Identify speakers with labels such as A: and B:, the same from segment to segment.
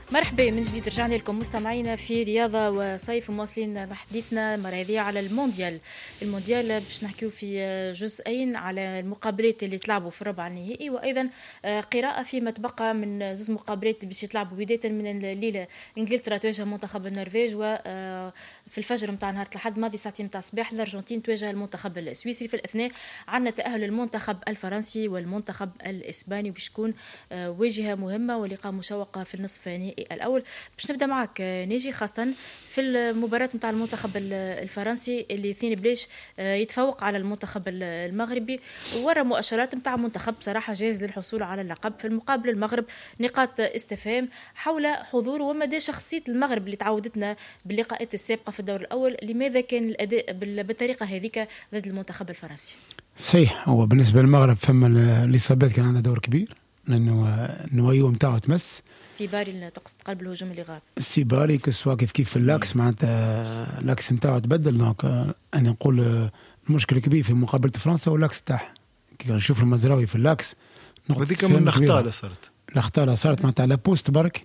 A: مرحبا من جديد، رجعنا لكم مستمعينا في رياضة وصيف، مواصلين حديثنا المرة هذه على المونديال باش نحكيو في جزئين على المقابلات اللي تلعبوا في الربع النهائي، وأيضا قراءة فيما تبقى من زوج مقابلات باش يتلعبوا بداية من الليلة. إنجلترا تواجه منتخب النرويج، وفي الفجر متاع نهار الأحد ماضي ساعتين متاع الصباح الأرجنتين تواجه المنتخب السويسري. في الأثناء عندنا تأهل المنتخب الفرنسي والمنتخب الإسباني، باش تكون واجهة مهمة ولقاء مشوق في النصف النهائي الأول. باش نبدأ معك ناجي، خاصة في المباراة متاع المنتخب الفرنسي اللي ثاني بلاش يتفوق على المنتخب المغربي، ورا مؤشرات متاع منتخب بصراحة جاهز للحصول على اللقب. في المقابل المغرب نقاط استفهام حول حضور ومدى شخصية المغرب اللي تعودتنا باللقاءات السابقة في الدور الأول. لماذا كان الأداء بالطريقة هذيك ضد المنتخب الفرنسي؟
B: صحيح، هو بالنسبة للمغرب فما الإصابات كان عندها دور كبير، لأنه النوايو متاعه تمس.
A: السيباري اللي تقصد قلب الهجوم اللي غاب،
B: السيباري كسوا كيف في اللاكس، معناتها اللاكس نتاعو تبدل. دونك انا نقول المشكل كبير في مقابله فرنسا واللاكس تاعها. كي نشوف المزراوي في اللاكس
C: هذيك من الاخطاء اللي صارت،
B: معناتها على بوست برك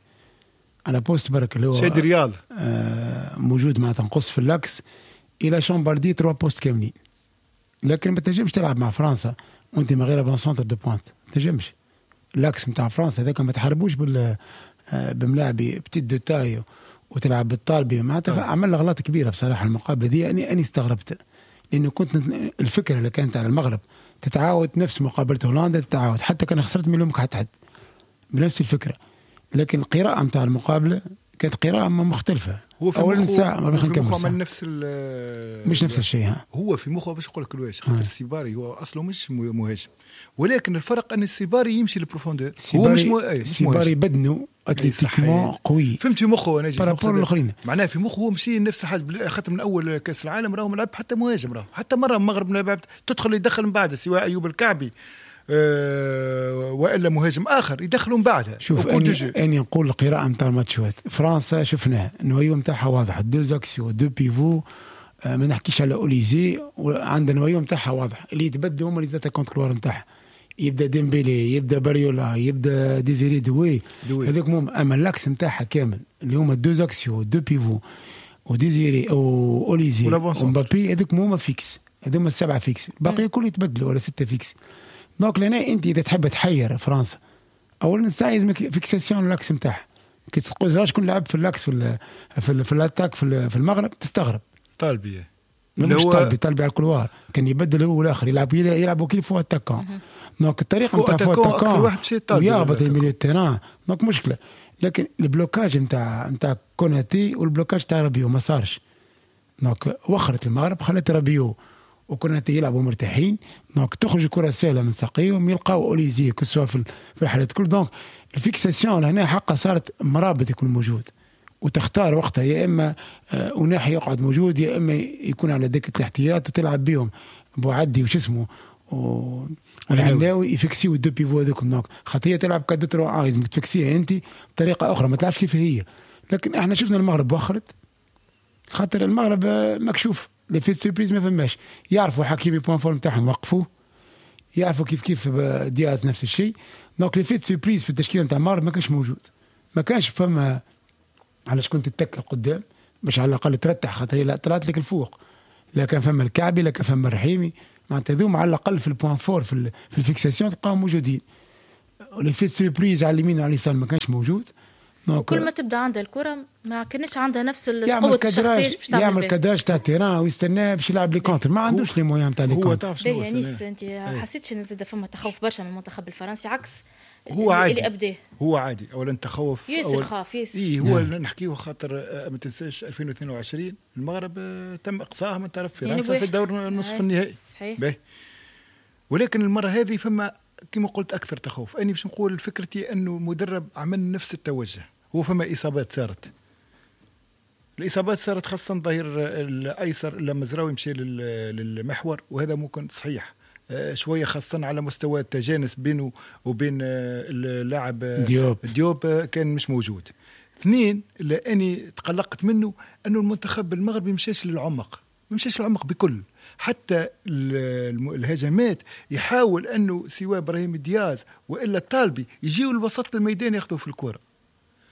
B: اللي هو
C: شادي ريال
B: موجود معناتها نقص في اللاكس الى شامباردي 3 بوست كاملين. لكن ما تنجمش تلعب مع فرنسا وانت ما غير افون سونتر دو بوينت، ما تنجمش. اللاكس نتاع فرنسا هذاك ما تحاربوش بملاعبي بتيت دو تاي وتلعب بالطالبي. معناتها عمل غلط كبيره بصراحه المقابله دي. اني استغربت، لانه كنت الفكره اللي كانت على المغرب تتعاود نفس مقابله هولندا، تتعاود حتى كان خسرت منهم حد بنفس الفكره. لكن القراءه نتاع المقابله كانت قراءه مختلفه.
C: هو في
B: اول ساعه
C: ما بنكمل نفس
B: مش نفس الشيء.
C: هو في مخه باش يقول لك الواش خاطر السيباري هو اصله مش مهاجم، ولكن الفرق ان السيباري يمشي للبروفوندور. هو مش
B: السيباري بدنه اتليتيكمون قوي،
C: فهمتي مخه انا
B: بارابور الاخرين.
C: معناه في مخه هو مشي نفس الحاجه. خاطر من اول كاس العالم راهو ملعب حتى مهاجم، راهو حتى مره المغرب لعب تدخل يدخل من بعد، سواء ايوب الكعبي والا مهاجم اخر يدخلوا من بعدها.
B: شوف اني نقول القراءه نتاع الماتشات فرنسا شفناها النوايو نتاعها واضحه، دو زاكسيو دو بيفو. ما نحكيش على اوليزي، وعندنا النوايو نتاعها واضح اللي يتبدلوا هما اللي زاد كونترولور نتاعها. يبدا ديمبيلي، يبدا باريولا، يبدا ديزيري دوي. هذوك اما اللاكس نتاعها كامل اللي هما دو زاكسيو دو بيفو وديزيري او اوليزي ومبابي، هذوك هما فيكس، هذوما السبعه فيكس. الباقي كله يتبدلوا ولا 6 فيكس. دونك لهنا انت اذا تحب تحير فرنسا اولا ساعه لازمك فيكساسيون اللاكس نتاعها. كي تقول شكون لعب في اللاكس في الاتاك في المغرب تستغرب.
C: طالبي
B: مش طالبي على الكلوار كان يبدل هو والاخر يلعب وكيل فوق التاكون. دونك الطريقه نتاع فوق التاكون ويهبط الميليو تيران، دونك مشكله. لكن البلوكاج نتاع كوناتي والبلوكاج تاع رابيو ما صارش. دونك وخرت المغرب خلت رابيو وكوناتي يلعبوا مرتاحين. دونك تخرج كره سهله من ساقيهم، يلقاو اوليزي كسوا في الحالات كل. دونك الفيكساسيون هنا حقا صارت مرابط يكون موجود، وتختار وقتها يا اما وناحي يقعد موجود، يا اما يكون على دكه الاحتياط وتلعب بيهم بوعدي وش اسمه والعناوي يفكسيو الدو بيفو هذوك. دونك خاطيه تلعب كادترو لازمك تفكسيها انت بطريقه اخرى، ما تلعبش كيف هي. لكن احنا شفنا المغرب وخرت، خاطر المغرب مكشوف لي فيت سيربريز ما فماش. يعرفوا حكيمي بوان فورم تاعهم وقفوه، يعرفوا كيف دياز نفس الشيء. دونك لي فيت سيربريز في التشكيله نتاع المغرب ما كانش موجود، ما كانش فما علاش كنت تتكل قدام باش على الاقل ترتاح، خاطر لا طلعت لك الفوق. لا كان فما الكعبي، لا كان فما الرحيمي، معناتها ذوما على الاقل في البوان فور في الفيكساسيون تلقاهم موجودين. ولي فيت سيربريز على اليمين وعلى اليسار ما كانش موجود.
A: وكل ما تبدا عندها الكره ما كانتش عندها نفس قوه الشخصيه باش تعمل
B: يعمل كادراج تاع تيران ويستناه باش يلعب لي كونتر. ما عندوش لي مويان تاع لي كونتر.
C: هو تعرف شنو
A: نيس انت حسيتش ان زاد فما تخوف برشا من المنتخب الفرنسي عكس
C: هو عادي
A: اللي أبداه.
C: هو عادي اولا تخوف
A: ياسر خاف ياسر.
C: هو نحكيه خاطر ما تنساش 2022 المغرب تم اقصائها من طرف فرنسا في الدور النصف النهائي.
A: صحيح.
C: ولكن المره هذه فما كما قلت اكثر تخوف. اني باش نقول فكرتي انه مدرب عمل نفس التوجه. هو فما اصابات صارت، الاصابات صارت خاصه ظهير الايسر لما مزراوي مشى للمحور، وهذا ممكن صحيح شويه خاصه على مستوى التجانس بينه وبين اللاعب ديوب كان مش موجود. اثنين اللي اني تقلقت منه انه المنتخب المغربي مشاش للعمق بكل، حتى الهجمات يحاول انه سواء ابراهيم دياز والا الطالبي يجيوا لوسط الميدان ياخذوا في الكره.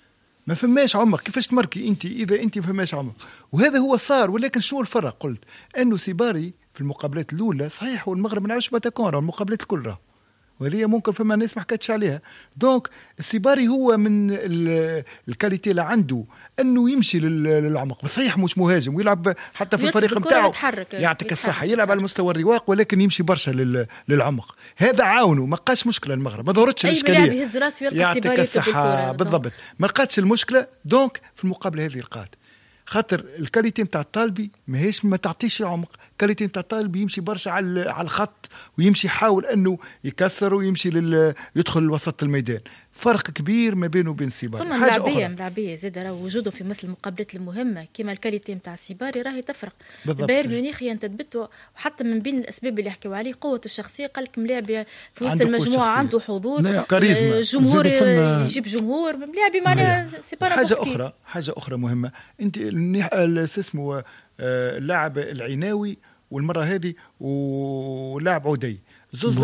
C: ما فماش عمق. كيفاش تمركي انت اذا انت ما فماش عمق؟ وهذا هو صار. ولكن شو الفرق؟ قلت انه سيباري في المقابلات الاولى صحيح والمغرب ما لعبش باتاكون المقابلات الكل وهذه ممكن فما ناس ما حكتش عليها. دونك السيباري هو من الكاليتي اللي عنده انه يمشي للعمق، صحيح مش مهاجم ويلعب حتى في الفريق نتاعو يعطيك الصحه يلعب على مستوى الرواق، ولكن يمشي برشا للعمق. هذا عاونوا ما لقاش مشكله المغرب، ما ظهرتش الاشكاليه. يعطيك الصحه بالضبط، ما لقاتش المشكله. دونك في المقابله هذه لقات خاطر الكاليتي نتاع الطالبي ماهيش ما تعطيش عمق. الكاليتي نتاع الطالبي يمشي برشا على الخط ويمشي يحاول انه يكسر ويمشي يدخل وسط الميدان. فرق كبير ما بينه وبين سيباري.
A: فما ملاعبيه زاد راه وجوده في مثل المقابلات المهمه كما الكاليتي نتاع سيباري راهي تفرق. بايرن ميونخ انت تثبت، وحتى من بين الاسباب اللي يحكيوا عليه قوه الشخصيه. قال لك ملاعب في وسط المجموعه عنده حضور، جمهور يجيب جمهور ملاعبي معناها سيباري.
C: حاجه اخرى مهمه، انت اسمه اللاعب العناوي والمره هذه ولاعب عودي زوز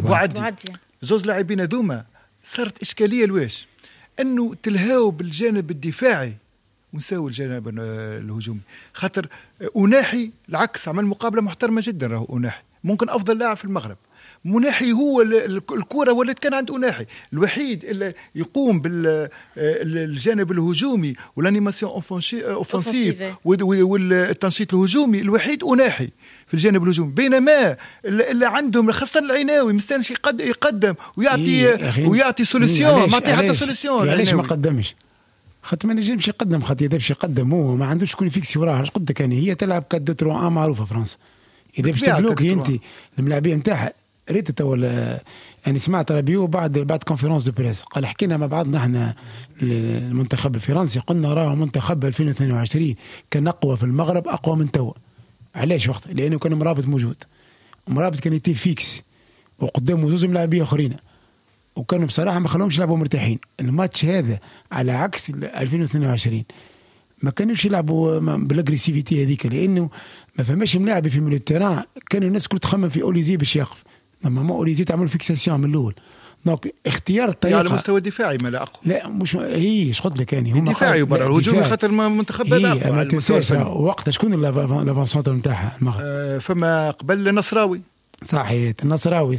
C: لاعبين هذوما صارت إشكالية لواش أنه تلهاو بالجانب الدفاعي ونساوي الجانب الهجومي. خاطر أناحي العكس عمل مقابلة محترمة جدا. راهو أناحي ممكن أفضل لاعب في المغرب. مناحي هو الكرة ولات كان عند أناحي الوحيد اللي يقوم بالجانب الهجومي والانيماسيون اوفنسيف والتنشيط الهجومي الوحيد أناحي في الجانب الهجومي. بينما اللي عندهم خاصة العناوي مستنش يقدم ويعطي سوليسيون، ما عطي حتى سوليسيون.
B: علاش ما قدمش؟ خاطر ما نجمش يقدم. خاطر إذا باش يقدم هو ما عندوش كل فيكسي وراه. قلت لك هي تلعب 4-2-3-1 معروفة فرنسا. إذا باش تبلوكي أنت الملاعبية نتاعها ريت توا يعني سمعت ربيو بعد كونفرنس دو بريس قال حكينا مع بعضنا احنا المنتخب الفرنسي قلنا راه منتخب 2022 كان اقوى في المغرب اقوى من توا. علاش وقت؟ لانه كان مرابط موجود، مرابط كان يتي فيكس وقدامه زوج ملاعبيه اخرين وكانوا بصراحه ما خلوهمش يلعبوا مرتاحين. الماتش هذا على عكس 2022 ما كانوش يلعبوا بالاغريسيفيتي هذيك، لانه ما فماش ملاعب في ميليو التيران. كان الناس كل تخمم في اوليزي باش يقف، لما ما اوليزي تعمل فيكساسيون من الاول. دونك اختيار الطريقه
C: على مستوى الدفاعي ما لا اقوى.
B: لا مش هي ايش قلت لك يعني هم
C: دفاعي برا الهجوم خاطر المنتخب هذا اقوى.
B: ما تنساش وقت شكون لافون سونتر نتاعها المغرب
C: فما قبل النصراوي
B: صحيح. النصراوي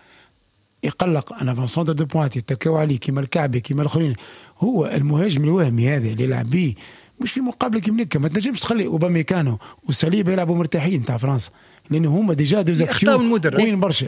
B: يقلق انا فون سونتر دو بوانتي يتكاو عليه كيما الكعبي كيما الاخرين. هو المهاجم الوهمي هذا اللي يلعب به مش في مقابله كيما ما تنجمش تخلي اوباميكانو والسليبه يلعبوا مرتاحين تاع فرنسا، لانه هما ديجا دوز اكسيون وين برشا.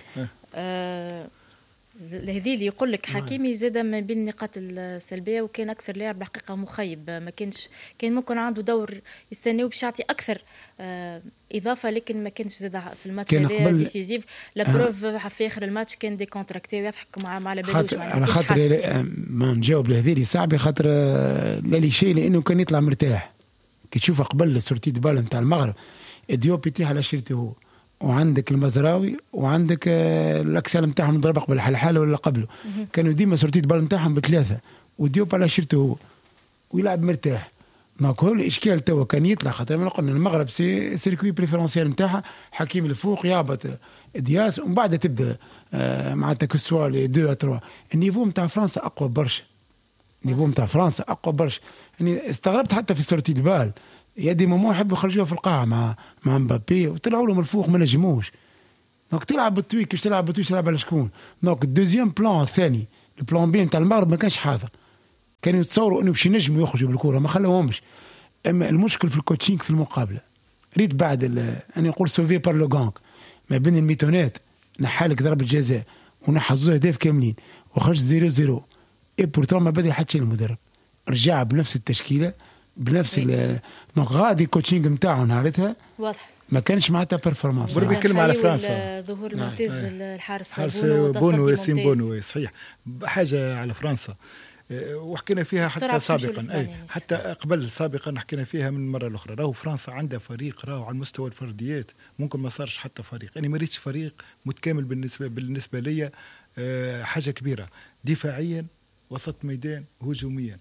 A: هذه اللي يقول لك حكيمي زاد من بين النقاط السلبيه، وكان اكثر لاعب الحقيقه مخيب. ما كان ممكن عنده دور يستناو باش يعطي اكثر اضافه، لكن ما كانش زاد في الماتش هذا ديسيزيف. لا بروف في اخر الماتش كان دي كونتراكتي ويضحك مع بالوش.
B: انا خاطر ما نجاوب لهذه صعبه خاطر لا لي شيء، لانه كان يطلع مرتاح. كي تشوف قبل السورتي دي بال نتاع المغرب ديوب يتيح على شيرته هو، وعندك المزراوي وعندك الاكسال نتاعهم ضرب قبل حاله ولا قبله. كانوا ديما سورتي دي بال نتاعهم بثلاثه وديوب على شيرته هو ويلعب مرتاح. ما كل الاشكال توا كان يطلع خاطر ما قلنا المغرب سيركوي بريفيرونسيال نتاعها حكيم الفوق يهبط دياس ومن بعد تبدا معناتها كسوال 2 3. النيفو نتاع فرنسا اقوى برشا، النيفو نتاع فرنسا اقوى برشا. يعني استغربت حتى في سورتي دبال يدي ماما يحبوا يخرجوها في القاعه مع مبابي وطلعوا لهم الفوق ما نجموش. دونك تلعب بالتويك كيش تلعب بالتويك تلعب على شكون. دونك الدوزيام بلان الثاني البلان بي نتاع المغرب ما كانش حاضر. كانوا يتصوروا انه باش ينجموا يخرجوا بالكره ما خلوهمش. اما المشكل في الكوتشينغ في المقابله ريت بعد انا نقول سوفي بار لو غانك ما بين الميتونات نحالك ضربه جزاء ونحى زوج اهداف كاملين وخرج 0-0 اي بورتون ما بدا حتى المدرب رجع بنفس التشكيله بنفس دونك غادي الكوتشينغ نتاعو نهارتها واضح ما كانش معناتها بيرفورمانس.
C: بربي كلمه على فرنسا
A: ظهور الممتاز الحارس
C: بونو ياسين بونو صحيح حاجه على فرنسا وحكينا فيها حتى سابقا حتى قبل سابقا حكينا فيها من مرة الأخرى. راهو فرنسا عندها فريق راهو على مستوى الفرديات ممكن ما صارش حتى فريق. يعني ما ريتش فريق متكامل بالنسبة لي حاجة كبيرة دفاعيا وسط ميدان هجوميا.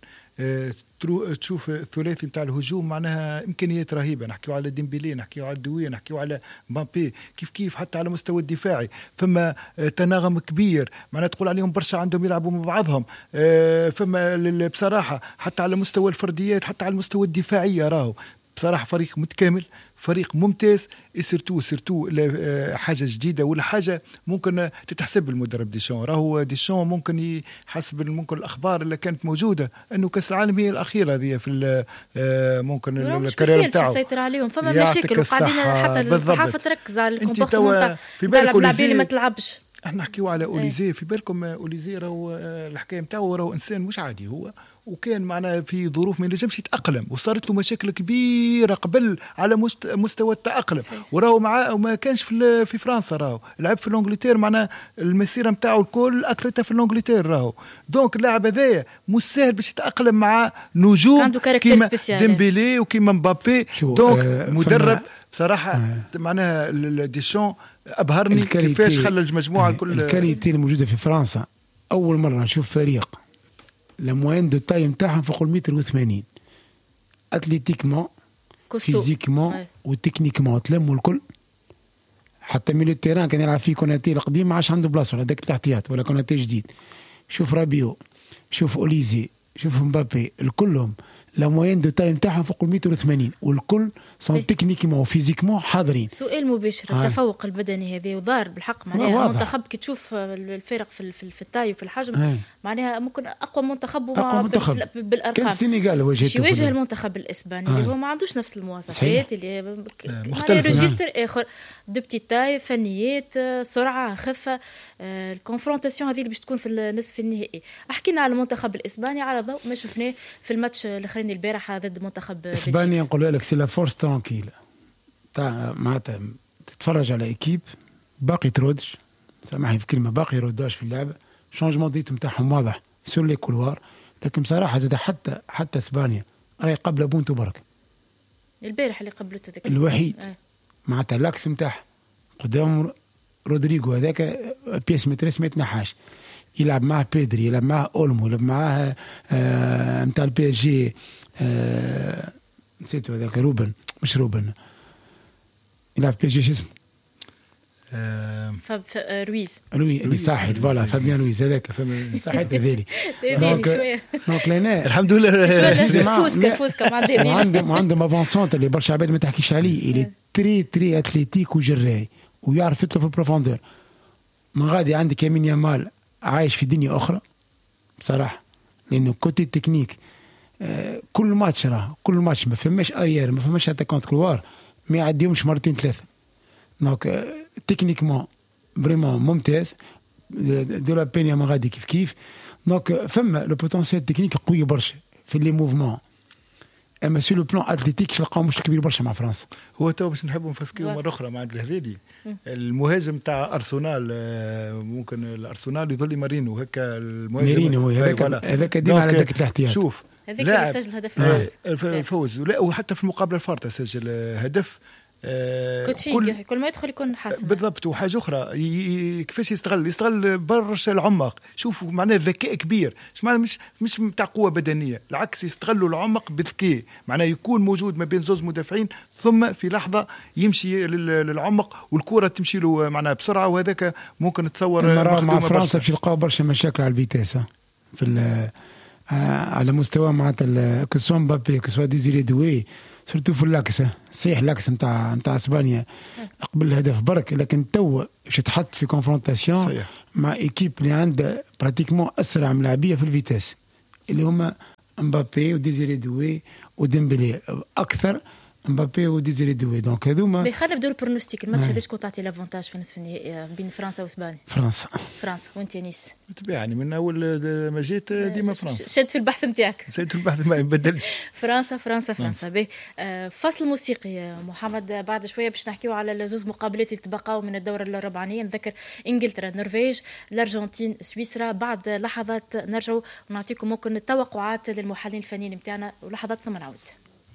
C: تشوف الثلاثي نتاع الهجوم معناها امكانيات رهيبه، نحكيو على ديمبيلي، نحكيو على دوي، نحكيو على مبابي، كيف حتى على مستوى الدفاعي فما تناغم كبير، معناها تقول عليهم برشا عندهم يلعبوا مع بعضهم. فما بصراحه حتى على مستوى الفرديات، حتى على المستوى الدفاعي راهو بصراحه فريق متكامل، فريق ممتاز. سيرتو حاجه جديده ولا حاجه ممكن تتحسب المدرب ديشون. راهو ديشون ممكن يحسب ممكن الاخبار اللي كانت موجوده انه كاس العالم هي الاخيره هذه في ممكن الكارير نتاعو
A: يسيطر عليهم. فما مشاكل وقاعدين حتى الصحافه تركز على الكومبورتمون
C: في بالك
A: اللي ما تلعبش.
C: احنا نحكيو على اوليزي، في بالكم اوليزي راهو الحكايه نتاعو راهو انسان مش عادي هو، وكان معنا في ظروف ما ينجمش يتأقلم، وصارت له مشاكل كبيرة قبل على مستوى التأقلم. وراهو ما كانش في فرنسا، راهو لعب في الانجلتير، معنا المسيرة متاعه الكل أكثرتها في الانجلتير. راهو دونك اللاعب هذايا مش سهل باش يتأقلم مع نجوم كيما ديمبيلي وكيما مبابي. دونك مدرب بصراحة معناها ديشون أبهرني كيفاش خلى المجموعة الكل.
B: الكاليتي الموجودة في فرنسا أول مرة نشوف فريق الموين دو تاي نتاعهم فوق 1.80 متر، اتليتيكمون فيزيكمون وتكنيكمون تلموا الكل. حتى ميلو التيران كان يلعب فيه كوناتي القديم ما عادش عنده بلاصه، هذاك الاحتياط ولا كوناتي جديد. شوف رابيو، شوف اوليزي، شوف مبابي، الكلهم الموين دو تاي نتاعهم فوق 1.80 والكل صون تكنيكمون وفيزيكمون حاضرين.
A: سؤال مباشر، التفوق البدني هذا وظهر بالحق معناها المنتخب كي تشوف الفرق في التاي وفي الحجم معناها ممكن اقوى منتخب بالارقام.
B: كان السنغال
A: يواجه المنتخب الاسباني اللي هو ما عندوش نفس المواصفات، اللي مختلف ريجستر اخر، دو بتي تاي، فنيات، سرعه، خفه. الكونفرونتاسيون هذه اللي باش تكون في النصف النهائي. حكينا على المنتخب الاسباني على ضوء ما شفناه في الماتش الاخراني البارحه ضد منتخب
B: اسبانيا. نقول لك سي لا فورس ترانكيل تاع معناتها تتفرج على ايكيب باقي ترودش، سامحني في كلمه، باقي يرداش في اللعبه. شونجمون ديت نتاعهم واضح سور لي كولوار، لكن بصراحه زاد حتى اسبانيا راهي قبل بونتو برك
A: البارح اللي قبلته ذاك
B: الوحيد معناتها لاكس نتاعها قدام رودريغو هذاك بيس متريس ما يتنحاش، يلعب معه بيدري، يلعب معه اولمو، يلعب معه نتاع البي اس جي نسيتو هذاك روبن، مش روبن، يلعب بي اس جي شو اسمه
A: رويز
B: اللي صاحي فوالا فابيان رويز هذاك صاحي هذيلي. دونك لنا
C: الحمد لله
A: فوسكا مع
B: عندهم افونسونت اللي برشا عباد ما تحكيش عليه، اللي تري اتليتيك وجراي ويعرف يطلب في البروفوندور. من غادي عندك يمين يامال عايش في دنيا اخرى بصراحه، لانه كوتي التكنيك كل ماتش ما فماش اريير، ما فماش اتاكونت كلوار ما يعديهمش مرتين ثلاثه. دونك تكنيكمون فريمون ممتاز، دو لا بينيا ما غادي كيف. دونك فما لو بوتونسيال تكنيك قوي برشا في لي موفمون، اما سو لو بلان اتليتيك تلقاو مش كبير برشا مع فرنسا.
C: هو تو باش نحبوا نفسكيو مره اخرى مع الهلالي المهاجم تاع ارسنال، ممكن الارسنال يظل مارينو هكا المهاجم
B: مارينو هذاك ديما على ذاك الاحتياط.
C: شوف
A: هذاك اللي سجل هدف
C: الفوز، وحتى في المقابله الفارطه سجل هدف.
A: كل ما يدخل يكون حاسم
C: بالضبط. وحاجه اخرى كيفاش يستغل برشا العمق. شوفوا معناه ذكاء كبير، مش تاع قوه بدنيه، العكس يستغلوا العمق بذكاء، معناه يكون موجود ما بين زوج مدافعين ثم في لحظه يمشي للعمق والكره تمشي له معناه بسرعه، وهذاك ممكن تصور
B: مع فرنسا باش يلقاو برشا مشاكل على الفيتاس في على مستوى معناتها كسوا مبابي كسوا ديزيري دوي سورتو في اللاكس. صحيح اللاكس نتاع اسبانيا قبل الهدف برك، لكن تو باش تحط في كونفرونتاسيون مع ايكيب اللي عندها براتيكمون اسرع ملاعبيه في الفيتاس اللي هما مبابي وديزيري دوي وديمبلي، اكثر مبابي وديزيري دوي. دونك هذوما
A: خلينا نبداو البرونوستيك. الماتش هذاش كنت تعطي لافونتاج في نصف النهائي بين فرنسا واسبانيا؟
B: فرنسا
A: وانت يا نيس؟
C: يعني من اول ما جيت ديما فرنسا.
A: شد في البحث نتاعك؟
C: شد في البحث ما يبدلش.
A: فرنسا. به فصل موسيقي محمد، بعد شويه باش نحكيو على الزوز مقابلات اللي تبقاو من الدوره الربعانيه. نذكر انجلترا، النرويج، الارجنتين، سويسرا. بعد لحظات نرجعوا ونعطيكم ممكن التوقعات للمحللين الفنيين نتاعنا، ولحظات ثم نعود.